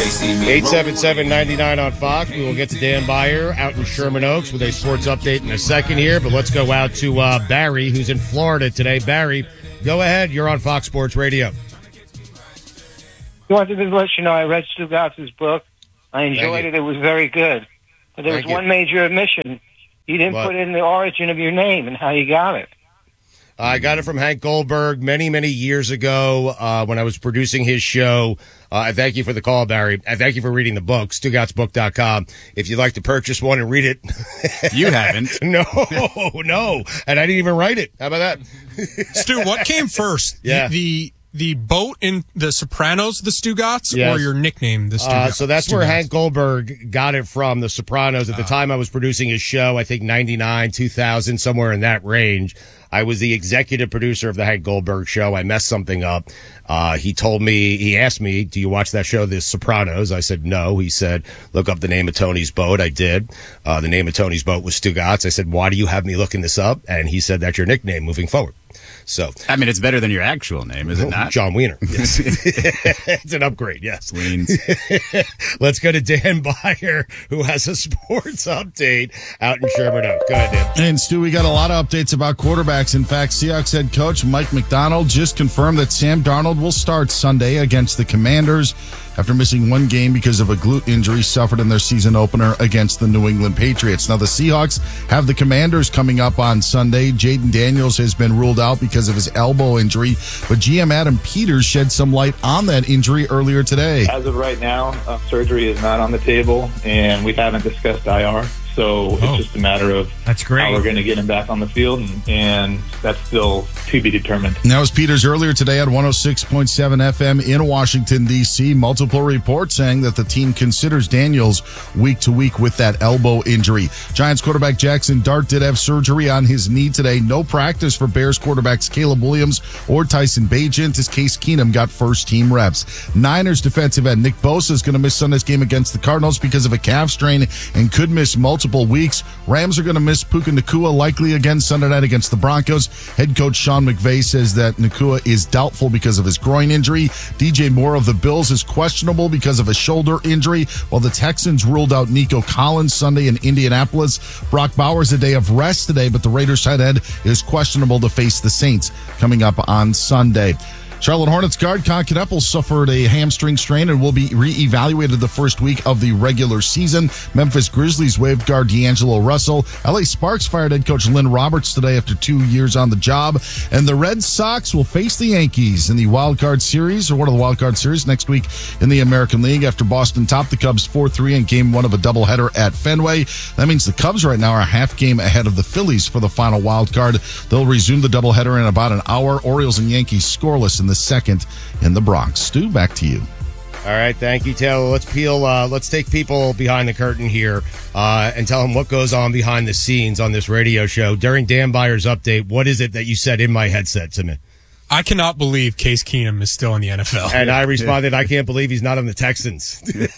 877-99 on Fox. We will get to Dan Beyer out in Sherman Oaks with a sports update in a second here, but let's go out to Barry, who's in Florida today. Barry, go ahead. You're on Fox Sports Radio. I wanted to let you know I read Stugatz's book. I enjoyed it. It was very good. But there was one major omission. You didn't put in the origin of your name and how you got it. I got it from Hank Goldberg many, many years ago when I was producing his show. I thank you for the call, Barry. I thank you for reading the book, StuGatzBook.com. If you'd like to purchase one and read it. You haven't. No. And I didn't even write it. How about that? Stu, what came first? Yeah. The boat in The Sopranos, the Stugatz, or your nickname, the Stugatz? So that's where Hank Goldberg got it from, The Sopranos. At the time I was producing his show, I think 99, 2000, somewhere in that range. I was the executive producer of the Hank Goldberg show. I messed something up. He asked me, do you watch that show, The Sopranos? I said, no. He said, look up the name of Tony's boat. I did. The name of Tony's boat was Stugatz. I said, why do you have me looking this up? And he said, that's your nickname moving forward. So, I mean, it's better than your actual name, is it not? John Wiener. Yes. It's an upgrade, yes. Leans. Let's go to Dan Beyer, who has a sports update out in Sherman Oaks. Go ahead, Dan. And Stu, we got a lot of updates about quarterbacks. In fact, Seahawks head coach Mike McDonald just confirmed that Sam Darnold will start Sunday against the Commanders after missing one game because of a glute injury suffered in their season opener against the New England Patriots. Now, the Seahawks have the Commanders coming up on Sunday. Jaden Daniels has been ruled out because of his elbow injury, but GM Adam Peters shed some light on that injury earlier today. As of right now, surgery is not on the table, and we haven't discussed IR. So it's just a matter of how we're going to get him back on the field, and that's still to be determined. That was Peters earlier today at 106.7 FM in Washington, D.C. Multiple reports saying that the team considers Daniels week to week with that elbow injury. Giants quarterback Jackson Dart did have surgery on his knee today. No practice for Bears quarterbacks Caleb Williams or Tyson Bagent as Case Keenum got first-team reps. Niners defensive end Nick Bosa is going to miss Sunday's game against the Cardinals because of a calf strain and could miss multiple weeks. Rams are going to miss Puka Nacua likely again Sunday night against the Broncos. Head coach Sean McVay says that Nacua is doubtful because of his groin injury. DJ Moore of the Bills is questionable because of a shoulder injury, while the Texans ruled out Nico Collins Sunday in Indianapolis. Brock Bowers a day of rest today, but the Raiders tight end is questionable to face the Saints coming up on Sunday. Charlotte Hornets guard Con Kneppel suffered a hamstring strain and will be reevaluated the first week of the regular season. Memphis Grizzlies waived guard D'Angelo Russell. LA Sparks fired head coach Lynn Roberts today after 2 years on the job. And the Red Sox will face the Yankees in the wild card series, or one of the wild card series, next week in the American League after Boston topped the Cubs 4-3 in game one of a doubleheader at Fenway. That means the Cubs right now are a half game ahead of the Phillies for the final wild card. They'll resume the doubleheader in about an hour. Orioles and Yankees scoreless in the second in the Bronx. Stu, back to you. All right, thank you, Taylor. Let's take people behind the curtain here and tell them what goes on behind the scenes on this radio show. During Dan Beyer's update, what is it that you said in my headset to me? I cannot believe Case Keenum is still in the NFL. And I responded, I can't believe he's not on the Texans.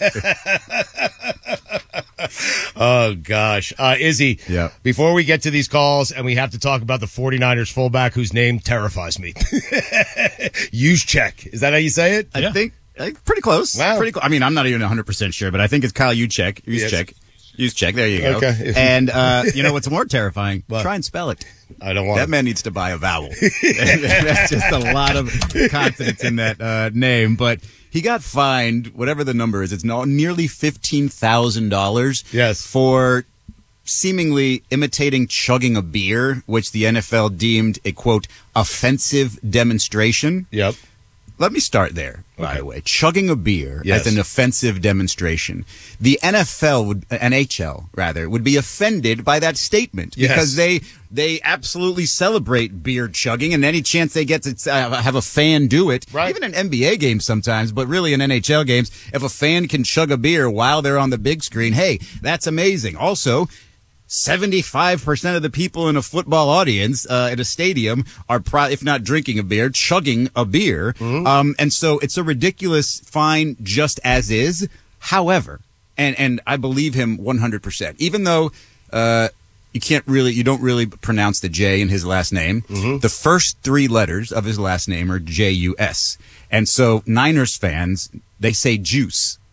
Oh, gosh. Izzy, before we get to these calls, and we have to talk about the 49ers fullback whose name terrifies me. Juszczyk. Is that how you say it? I think pretty close. Wow. Pretty close. I mean, I'm not even 100% sure, but I think it's Kyle Juszczyk. Juszczyk. There you go. Okay. And you know what's more terrifying? Try and spell it. I don't want that man needs to buy a vowel. That's just a lot of consonants in that name. But he got fined, whatever the number is. It's nearly $15,000 for seemingly imitating chugging a beer, which the NFL deemed a, quote, offensive demonstration. Yep. Let me start there, by the way. Chugging a beer as an offensive demonstration. The NHL would be offended by that statement because they absolutely celebrate beer chugging, and any chance they get to have a fan do it, even in NBA games sometimes, but really in NHL games, if a fan can chug a beer while they're on the big screen, hey, that's amazing. Also, 75% of the people in a football audience at a stadium are, if not drinking a beer, chugging a beer. Mm-hmm. And so it's a ridiculous fine just as is. However, and I believe him 100%, even though you don't really pronounce the J in his last name. Mm-hmm. The first three letters of his last name are J-U-S. And so Niners fans, they say juice.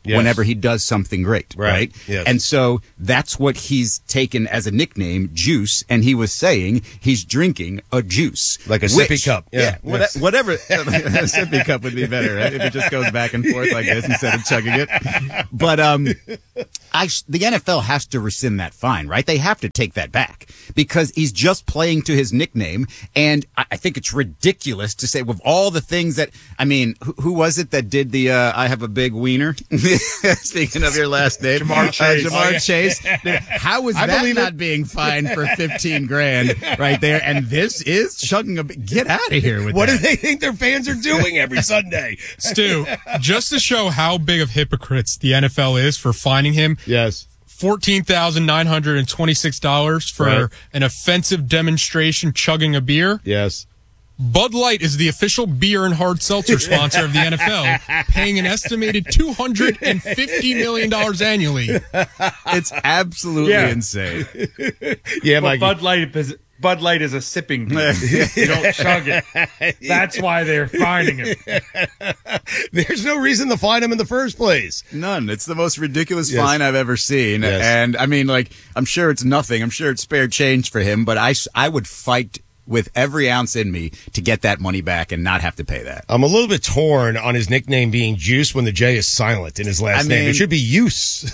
whenever he does something great, right? Yes. And so that's what he's taken as a nickname, Juice, and he was saying he's drinking a juice. Like a sippy cup. Yeah. Whatever. A sippy cup would be better, right? If it just goes back and forth like this instead of chugging it. But the NFL has to rescind that fine, right? They have to take that back because he's just playing to his nickname. And I think it's ridiculous to say with all the things that, I mean, who was it that did the I have a big wiener? Speaking of your last name. Jamar Chase. Jamar Chase. How is that not being fined for $15,000 right there? And this is chugging a bit. Get out of here with what that. do they think their fans are doing every Sunday? Stu, just to show how big of hypocrites the NFL is for fining him. Yes. $14,926 for an offensive demonstration chugging a beer. Yes. Bud Light is the official beer and hard seltzer sponsor of the NFL, paying an estimated $250 million annually. It's absolutely insane. Yeah, well, Mikey. Bud Light is a sipping beer. You don't chug it. That's why they're fining him. There's no reason to fine him in the first place. None. It's the most ridiculous fine I've ever seen. Yes. And I mean, like, I'm sure it's nothing. I'm sure it's spare change for him, but I would fight with every ounce in me to get that money back and not have to pay that. I'm a little bit torn on his nickname being Juice when the J is silent in his last name. It should be Use.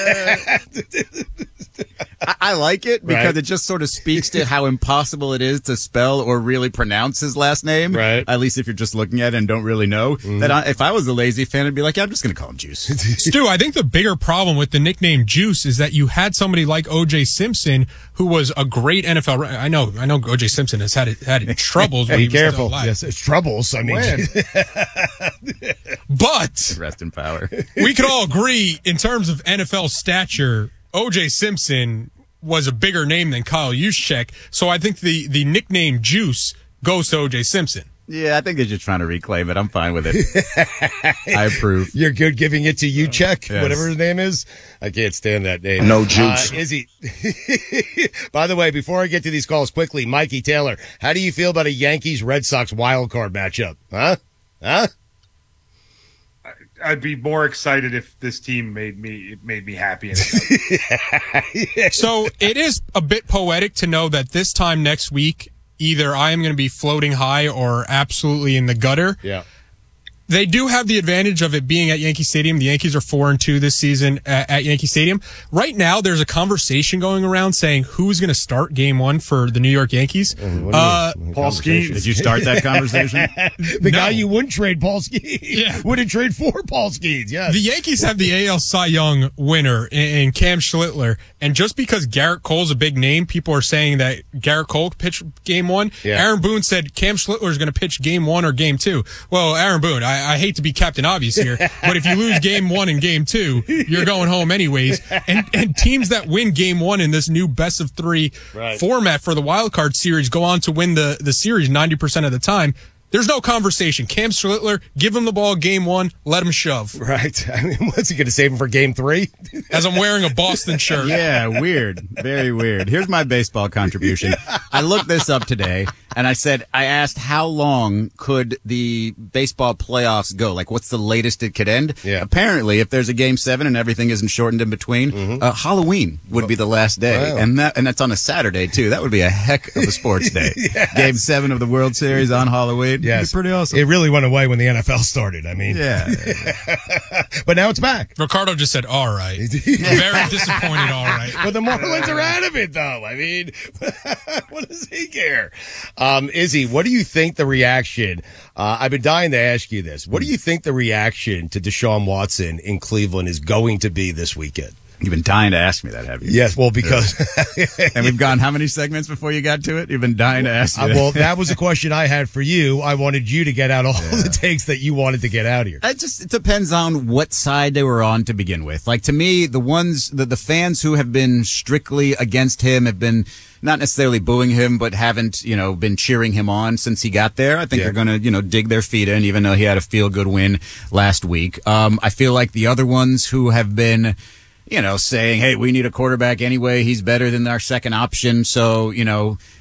I like it because it just sort of speaks to how impossible it is to spell or really pronounce his last name. Right. At least if you're just looking at it and don't really know. That if I was a lazy fan, I'd be like, yeah, I'm just going to call him Juice. Stu, I think the bigger problem with the nickname Juice is that you had somebody like O.J. Simpson, who was a great NFL. I know O.J. Simpson has had troubles. Hey, when he be careful. Was still alive. Yes, it's troubles. I mean, but rest in power. We could all agree in terms of NFL stature, O.J. Simpson was a bigger name than Kyle Juszczyk. So I think the nickname Juice goes to O.J. Simpson. Yeah, I think they're just trying to reclaim it. I'm fine with it. I approve. You're good giving it to Juszczyk, yes. Whatever his name is. I can't stand that name. No Juice. Izzy. By the way, before I get to these calls quickly, Mikey Taylor, how do you feel about a Yankees-Red Sox wild card matchup? Huh? I'd be more excited if this team made me happy. So it is a bit poetic to know that this time next week, either I am going to be floating high or absolutely in the gutter. Yeah. They do have the advantage of it being at Yankee Stadium. The Yankees are 4-2 this season at Yankee Stadium. Right now, there's a conversation going around saying who's going to start Game 1 for the New York Yankees. Paul Skeens. Did you start that conversation? The guy you wouldn't trade, Paul Skeens. Wouldn't trade for Paul Skeens. Yeah. The Yankees have the AL Cy Young winner in Cam Schlittler, and just because Garrett Cole's a big name, people are saying that Garrett Cole pitched Game 1. Yeah. Aaron Boone said Cam Schlittler is going to pitch Game 1 or Game 2. Well, Aaron Boone, I hate to be Captain Obvious here, but if you lose Game 1 and Game 2, you're going home anyways. And teams that win Game 1 in this new best of 3 format for the wild card series go on to win the series 90% of the time. There's no conversation. Cam Schlittler, give him the ball Game 1, let him shove. Right. I mean, what's he going to save him for Game 3? As I'm wearing a Boston shirt. Yeah, weird. Very weird. Here's my baseball contribution. I looked this up today, and I asked how long could the baseball playoffs go? Like, what's the latest it could end? Yeah. Apparently, if there's a Game 7 and everything isn't shortened in between, Halloween would be the last day. Wow. And that's on a Saturday, too. That would be a heck of a sports day. Yes. Game 7 of the World Series on Halloween. Yes. Pretty awesome. It really went away when the NFL started. I mean, but now it's back. Ricardo just said, all right. Very disappointed, all right. But the Marlins are out of it, though. I mean, what does he care? Izzy, what do you think the reaction, I've been dying to ask you this. What do you think the reaction to Deshaun Watson in Cleveland is going to be this weekend? You've been dying to ask me that, have you? Yes, well, because... And we've gone how many segments before you got to it? You've been dying to ask me that. Well, that was a question I had for you. I wanted you to get out all the takes that you wanted to get out here. It depends on what side they were on to begin with. Like, to me, the fans who have been strictly against him have been not necessarily booing him, but haven't, been cheering him on since he got there. I think they're going to, dig their feet in, even though he had a feel-good win last week. I feel like the other ones who have been... saying, hey, we need a quarterback anyway. He's better than our second option. So,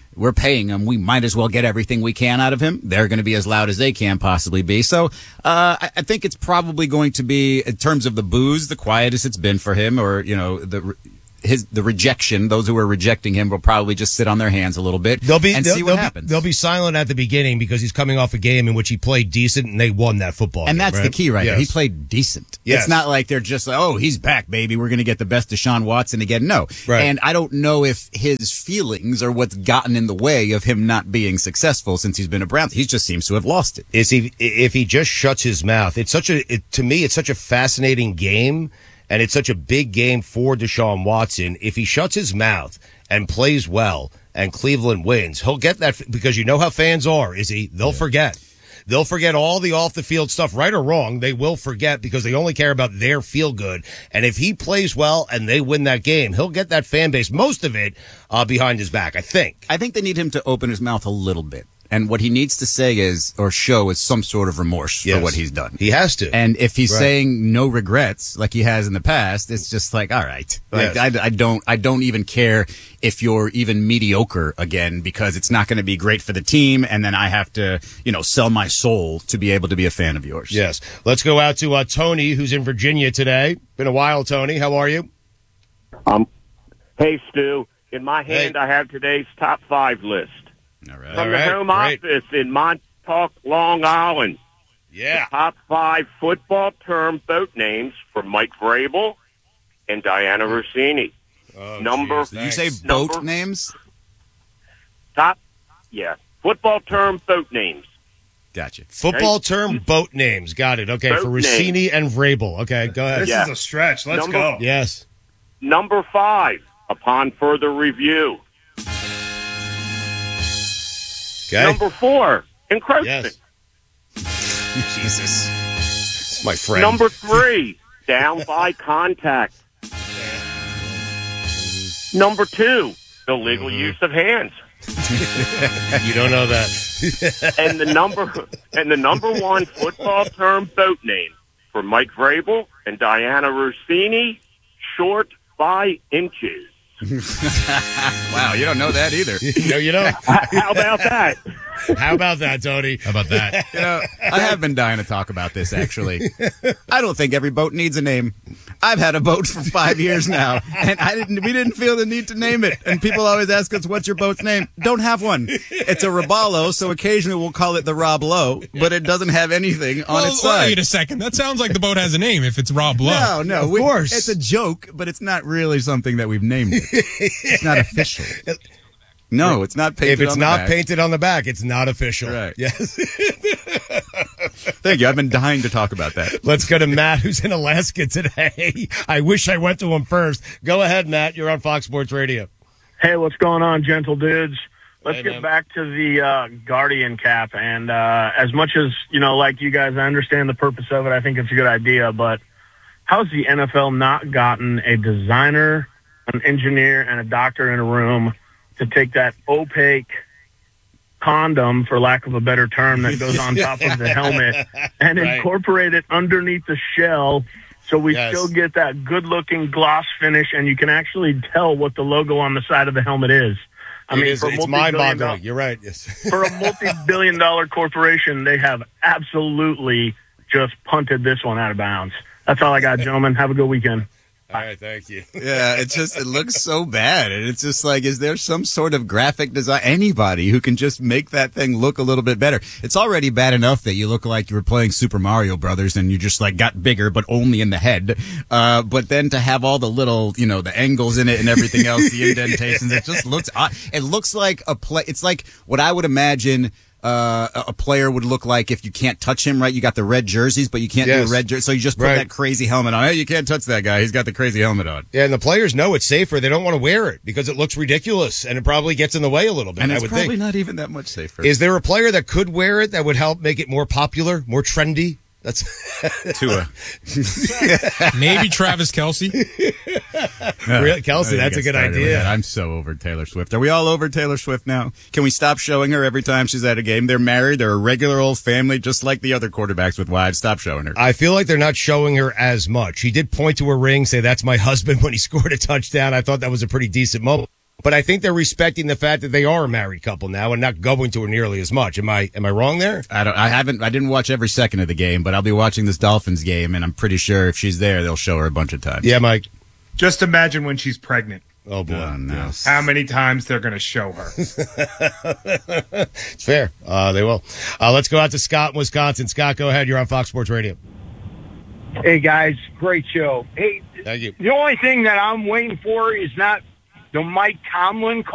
we're paying him. We might as well get everything we can out of him. They're going to be as loud as they can possibly be. So I think it's probably going to be, in terms of the boos, the quietest it's been for him, or, the rejection. Those who are rejecting him will probably just sit on their hands a little bit and see what happens. They'll be silent at the beginning because he's coming off a game in which he played decent and they won that football game. And that's right? the key right yes. there. He played decent. Yes. It's not like they're just like, oh, he's back, baby. We're going to get the best Deshaun Watson again. No. Right. And I don't know if his feelings are what's gotten in the way of him not being successful since he's been a Brown. He just seems to have lost it. If he just shuts his mouth, to me, it's such a fascinating game. And it's such a big game for Deshaun Watson. If he shuts his mouth and plays well and Cleveland wins, he'll get that because you know how fans are, they'll forget. They'll forget all the off the field stuff, right or wrong. They will forget because they only care about their feel good. And if he plays well and they win that game, he'll get that fan base, most of it, behind his back, I think. I think they need him to open his mouth a little bit. And what he needs to say is some sort of remorse for what he's done. He has to. And if he's saying no regrets like he has in the past, it's just like, all right. Like, yes. I don't even care if you're even mediocre again because it's not going to be great for the team. And then I have to, sell my soul to be able to be a fan of yours. Yes. Let's go out to Tony, who's in Virginia today. Been a while, Tony. How are you? Hey, Stu. In my hand, I have today's top 5 list. All right. From the home office in Montauk, Long Island. Yeah. The top 5 football term boat names for Mike Vrabel and Diana Rossini. Oh, did you say boat names? Football term boat names. Gotcha. Football term boat names. Got it. Okay, boat for Rossini and Vrabel. Okay, go ahead. This is a stretch. Let's go. Yes. Number 5, upon further review. Okay. Number 4, encroachment. Yes. Jesus. It's my friend. Number 3, down by contact. Number 2, illegal use of hands. You don't know that. and the number 1 football term boat name for Mike Vrabel and Diana Rossini, short by inches. Wow, you don't know that either. No, you don't. How about that? How about that, Tony? How about that? I have been dying to talk about this, actually. I don't think every boat needs a name. I've had a boat for 5 years now, and we didn't feel the need to name it. And people always ask us, what's your boat's name? Don't have one. It's a Robalo, so occasionally we'll call it the Rob Lowe, but it doesn't have anything on its side. Wait a second. That sounds like the boat has a name if it's Rob Lowe. No, of course. It's a joke, but it's not really something that we've named it. It's not official. No, it's not painted on the back. If it's not painted on the back, it's not official. Right. Yes. Thank you. I've been dying to talk about that. Let's go to Matt, who's in Alaska today. I wish I went to him first. Go ahead, Matt. You're on Fox Sports Radio. Hey, what's going on, gentle dudes? Let's get back to the Guardian cap. And as much as, like you guys, I understand the purpose of it. I think it's a good idea. But how's the NFL not gotten a designer, an engineer, and a doctor in a room to take that opaque condom, for lack of a better term, that goes on top of the helmet and incorporate it underneath the shell so we still get that good-looking gloss finish and you can actually tell what the logo on the side of the helmet is. It's mind-boggling. You're right. Yes. For a multi-billion-dollar corporation, they have absolutely just punted this one out of bounds. That's all I got, gentlemen. Have a good weekend. All right, thank you. Yeah, it looks so bad. And it's just like, is there some sort of graphic design, anybody who can just make that thing look a little bit better? It's already bad enough that you look like you were playing Super Mario Brothers and you just like got bigger, but only in the head. But then to have all the little, the angles in it and everything else, the indentations, it just looks odd. It looks like it's like what I would imagine a player would look like if you can't touch him, right? You got the red jerseys, but you can't do a red jersey, so you just put that crazy helmet on. Hey, you can't touch that guy. He's got the crazy helmet on. Yeah, and the players know it's safer. They don't want to wear it because it looks ridiculous, and it probably gets in the way a little bit. And it's probably not even that much safer. Is there a player that could wear it that would help make it more popular, more trendy? That's Tua. Maybe Travis Kelce. Really? Kelce, that's a good idea. I'm so over Taylor Swift. Are we all over Taylor Swift now? Can we stop showing her every time she's at a game? They're married. They're a regular old family, just like the other quarterbacks with wives. Stop showing her. I feel like they're not showing her as much. He did point to her ring, say, that's my husband when he scored a touchdown. I thought that was a pretty decent moment. but I think they're respecting the fact that they are a married couple now and not going to her nearly as much. Am I wrong there? I didn't watch every second of the game, but I'll be watching this Dolphins game, and I'm pretty sure if she's there, they'll show her a bunch of times. Yeah, Mike. Just imagine when she's pregnant. Oh, boy. Oh, no. Yes. How many times they're going to show her. It's fair. They will. Let's go out to Scott in Wisconsin. Scott, go ahead. You're on Fox Sports Radio. Hey, guys. Great show. Hey, thank you. The only thing that I'm waiting for is not the Mike Tomlin call.